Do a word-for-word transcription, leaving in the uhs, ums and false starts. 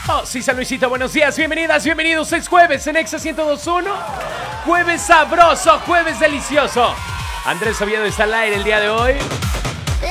Oh, sí, San Luisito, buenos días, bienvenidas, bienvenidos. Es jueves en Exa ciento dos punto uno. Jueves sabroso, jueves delicioso. Andrés Oviedo está al aire el día de hoy.